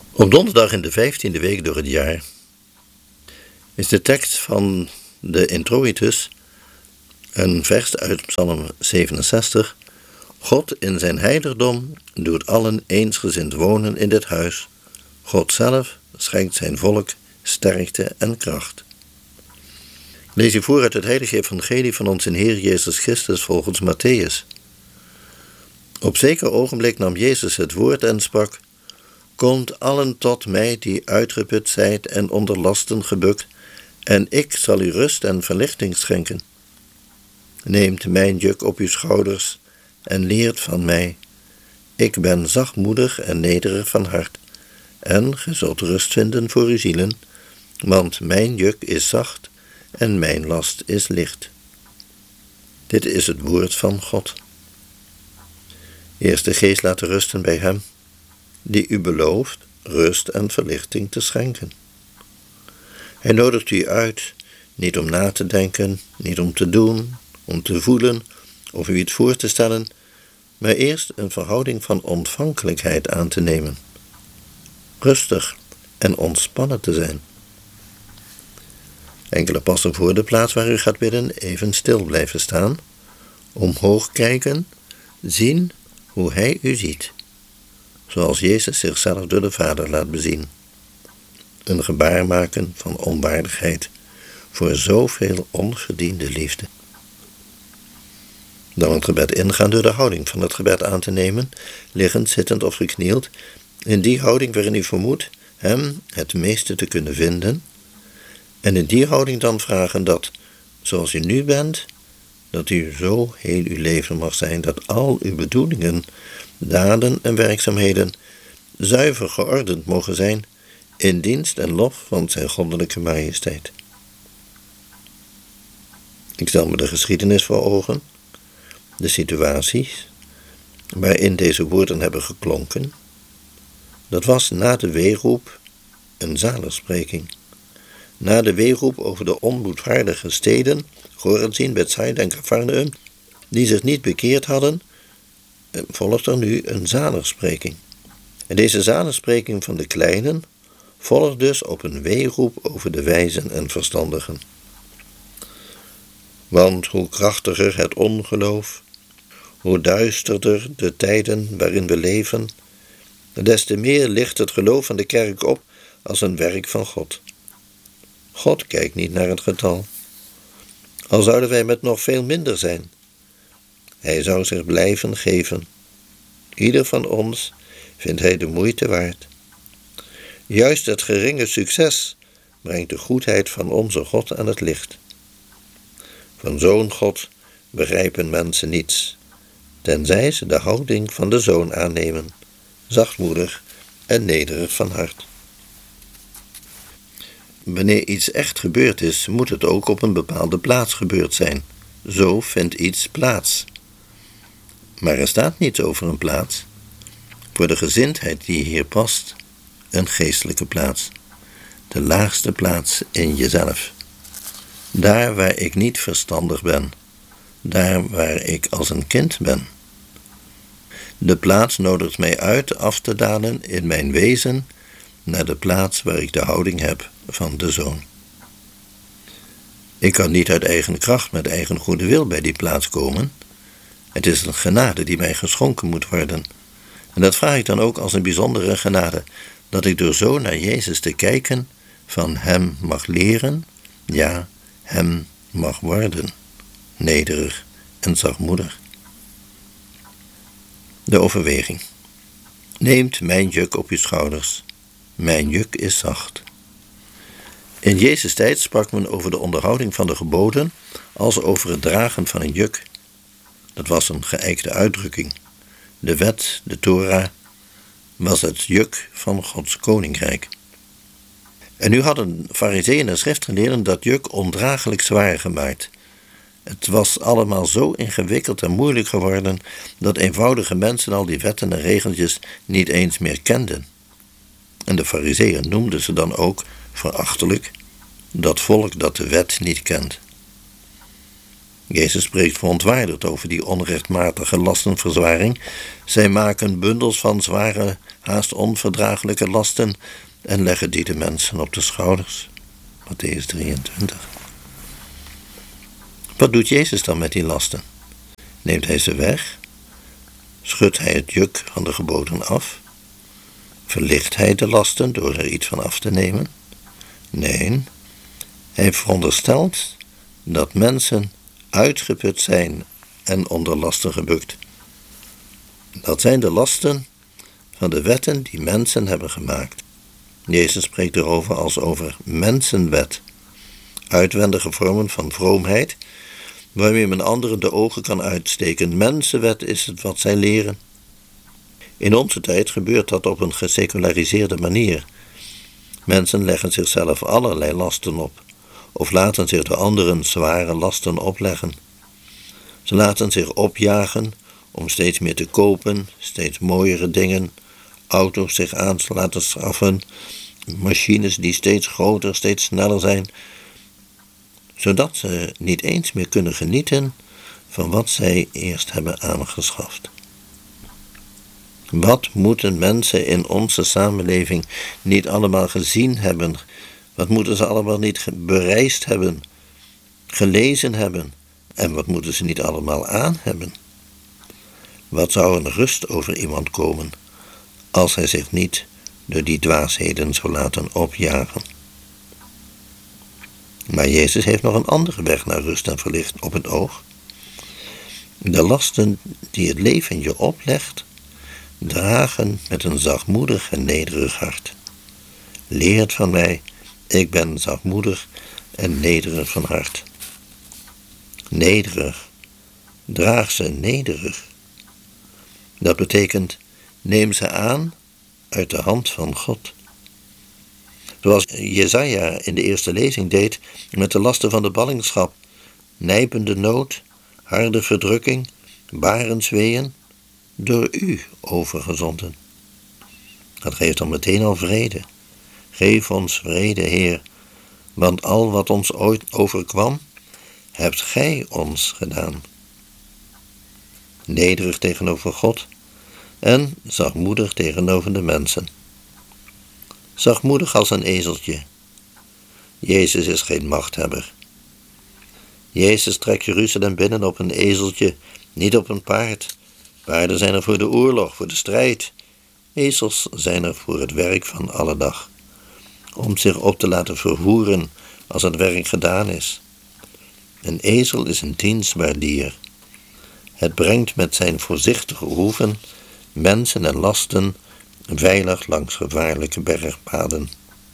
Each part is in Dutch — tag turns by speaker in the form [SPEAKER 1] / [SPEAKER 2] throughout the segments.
[SPEAKER 1] Op donderdag in de 15e week door het jaar is de tekst van de introitus een vers uit Psalm 67. God in zijn heiligdom doet allen eensgezind wonen in dit huis. God zelf schenkt zijn volk sterkte en kracht. Lees je voor uit het heilige evangelie van onze Heer Jezus Christus volgens Matthäus. Op zeker ogenblik nam Jezus het woord en sprak: Komt allen tot mij die uitgeput zijt en onder lasten gebukt, en ik zal u rust en verlichting schenken. Neemt mijn juk op uw schouders en leert van mij. Ik ben zachtmoedig en nederig van hart, en ge zult rust vinden voor uw zielen, want mijn juk is zacht en mijn last is licht. Dit is het woord van God. Eerst de geest laten rusten bij hem, die u belooft rust en verlichting te schenken. Hij nodigt u uit, niet om na te denken, niet om te doen, om te voelen of u iets voor te stellen, maar eerst een verhouding van ontvankelijkheid aan te nemen. Rustig en ontspannen te zijn. Enkele passen voor de plaats waar u gaat bidden even stil blijven staan, omhoog kijken, zien hoe hij u ziet, zoals Jezus zichzelf door de Vader laat bezien. Een gebaar maken van onwaardigheid voor zoveel onverdiende liefde. Dan het gebed ingaan door de houding van het gebed aan te nemen, liggend, zittend of geknield, in die houding waarin u vermoedt hem het meeste te kunnen vinden, en in die houding dan vragen dat, zoals u nu bent, dat u zo heel uw leven mag zijn, dat al uw bedoelingen, daden en werkzaamheden zuiver geordend mogen zijn in dienst en lof van zijn goddelijke majesteit. Ik stel me de geschiedenis voor ogen, de situaties waarin deze woorden hebben geklonken. Dat was na de weeroep een zaligspreking. Na de weeroep over de onboedvaardige steden, Chorazin, Bethsaida en Capharnaüm, die zich niet bekeerd hadden, volgt er nu een zaligspreking. En deze zaligspreking van de kleinen volgt dus op een weeroep over de wijzen en verstandigen. Want hoe krachtiger het ongeloof, hoe duisterder de tijden waarin we leven, des te meer ligt het geloof van de kerk op als een werk van God. God kijkt niet naar het getal. Al zouden wij met nog veel minder zijn. Hij zou zich blijven geven. Ieder van ons vindt hij de moeite waard. Juist het geringe succes brengt de goedheid van onze God aan het licht. Van zo'n God begrijpen mensen niets, tenzij ze de houding van de Zoon aannemen, zachtmoedig en nederig van hart. Wanneer iets echt gebeurd is, moet het ook op een bepaalde plaats gebeurd zijn. Zo vindt iets plaats. Maar er staat niets over een plaats. Voor de gezindheid die hier past, een geestelijke plaats. De laagste plaats in jezelf. Daar waar ik niet verstandig ben. Daar waar ik als een kind ben. De plaats nodigt mij uit af te dalen in mijn wezen naar de plaats waar ik de houding heb van de Zoon. Ik kan niet uit eigen kracht met eigen goede wil bij die plaats komen. Het is een genade die mij geschonken moet worden. En dat vraag ik dan ook als een bijzondere genade, dat ik door zo naar Jezus te kijken van hem mag leren, ja, hem mag worden, nederig en zachtmoedig. De overweging. Neemt mijn juk op uw schouders. Mijn juk is zacht. In Jezus' tijd sprak men over de onderhouding van de geboden als over het dragen van een juk. Dat was een geëikte uitdrukking. De wet, de Torah, was het juk van Gods koninkrijk. En nu hadden farizeeën en schriftgeleerden dat juk ondraaglijk zwaar gemaakt. Het was allemaal zo ingewikkeld en moeilijk geworden dat eenvoudige mensen al die wetten en regeltjes niet eens meer kenden. En de farizeeën noemden ze dan ook verachtelijk dat volk dat de wet niet kent. Jezus spreekt verontwaardigd over die onrechtmatige lastenverzwaring. Zij maken bundels van zware, haast onverdraaglijke lasten en leggen die de mensen op de schouders. Mattheüs 23. Wat doet Jezus dan met die lasten? Neemt hij ze weg? Schudt hij het juk van de geboden af? Verlicht hij de lasten door er iets van af te nemen? Nee, hij veronderstelt dat mensen uitgeput zijn en onder lasten gebukt. Dat zijn de lasten van de wetten die mensen hebben gemaakt. Jezus spreekt erover als over mensenwet, uitwendige vormen van vroomheid, waarmee men anderen de ogen kan uitsteken. Mensenwet is het wat zij leren. In onze tijd gebeurt dat op een geseculariseerde manier. Mensen leggen zichzelf allerlei lasten op, of laten zich door anderen zware lasten opleggen. Ze laten zich opjagen om steeds meer te kopen, steeds mooiere dingen, auto's zich aan te laten schaffen, machines die steeds groter, steeds sneller zijn, zodat ze niet eens meer kunnen genieten van wat zij eerst hebben aangeschaft. Wat moeten mensen in onze samenleving niet allemaal gezien hebben? Wat moeten ze allemaal niet bereisd hebben, gelezen hebben? En wat moeten ze niet allemaal aan hebben? Wat zou een rust over iemand komen als hij zich niet door die dwaasheden zou laten opjagen? Maar Jezus heeft nog een andere weg naar rust en verlichting op het oog. De lasten die het leven je oplegt, dragen met een zachtmoedig en nederig hart. Leert van mij, ik ben zachtmoedig en nederig van hart. Nederig, draag ze nederig. Dat betekent, neem ze aan uit de hand van God. Zoals Jesaja in de eerste lezing deed met de lasten van de ballingschap, nijpende nood, harde verdrukking, barensweeën, door u overgezonden. Dat geeft dan meteen al vrede. Geef ons vrede, Heer, want al wat ons ooit overkwam, hebt gij ons gedaan. Nederig tegenover God en zachtmoedig tegenover de mensen. Zachtmoedig als een ezeltje. Jezus is geen machthebber. Jezus trekt Jeruzalem binnen op een ezeltje, niet op een paard. Paarden zijn er voor de oorlog, voor de strijd. Ezels zijn er voor het werk van alle dag. Om zich op te laten vervoeren als het werk gedaan is. Een ezel is een dienstbaar dier. Het brengt met zijn voorzichtige hoeven mensen en lasten veilig langs gevaarlijke bergpaden.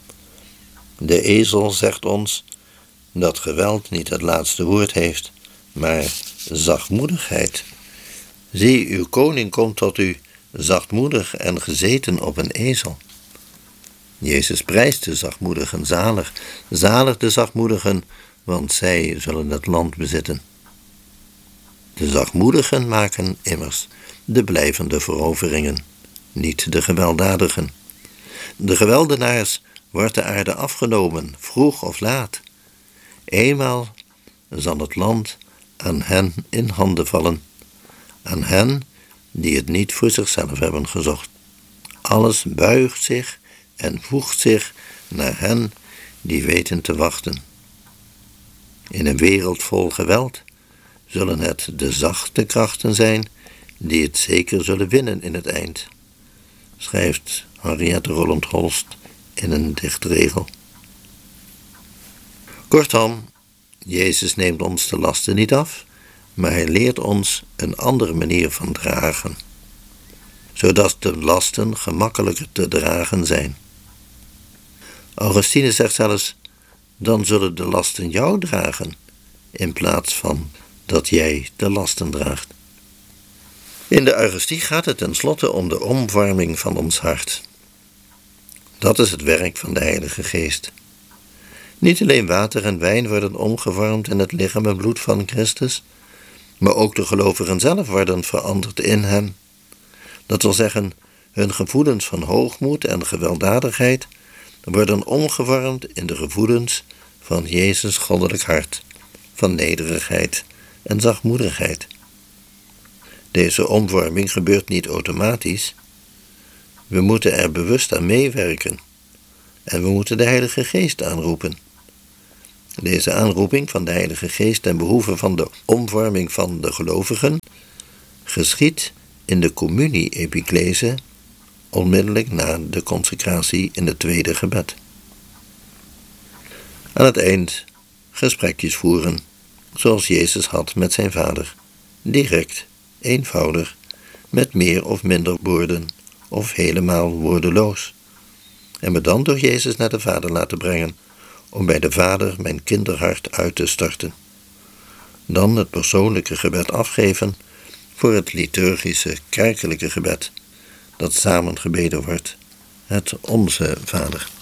[SPEAKER 1] De ezel zegt ons dat geweld niet het laatste woord heeft, maar zachtmoedigheid. Zie, uw koning komt tot u, zachtmoedig en gezeten op een ezel. Jezus prijst de zachtmoedigen zalig, zalig de zachtmoedigen, want zij zullen het land bezitten. De zachtmoedigen maken immers de blijvende veroveringen, niet de gewelddadigen. De geweldenaars wordt de aarde afgenomen, vroeg of laat. Eenmaal zal het land aan hen in handen vallen, aan hen die het niet voor zichzelf hebben gezocht. Alles buigt zich en voegt zich naar hen die weten te wachten. In een wereld vol geweld zullen het de zachte krachten zijn die het zeker zullen winnen in het eind, schrijft Henriette Roland Holst in een dichtregel. Kortom, Jezus neemt ons de lasten niet af, maar hij leert ons een andere manier van dragen, zodat de lasten gemakkelijker te dragen zijn. Augustinus zegt zelfs, dan zullen de lasten jou dragen, in plaats van dat jij de lasten draagt. In de Eucharistie gaat het tenslotte om de omvorming van ons hart. Dat is het werk van de Heilige Geest. Niet alleen water en wijn worden omgevormd in het lichaam en bloed van Christus, maar ook de gelovigen zelf worden veranderd in hem. Dat wil zeggen, hun gevoelens van hoogmoed en gewelddadigheid worden omgevormd in de gevoelens van Jezus' goddelijk hart, van nederigheid en zachtmoedigheid. Deze omvorming gebeurt niet automatisch. We moeten er bewust aan meewerken en we moeten de Heilige Geest aanroepen. Deze aanroeping van de Heilige Geest ten behoeve van de omvorming van de gelovigen geschiedt in de communie-epiclese onmiddellijk na de consecratie in het tweede gebed. Aan het eind gesprekjes voeren, zoals Jezus had met zijn Vader, direct, eenvoudig, met meer of minder woorden of helemaal woordeloos. En me dan door Jezus naar de Vader laten brengen, om bij de Vader mijn kinderhart uit te storten. Dan het persoonlijke gebed afgeven voor het liturgische, kerkelijke gebed, dat samen gebeden wordt, het Onze Vader.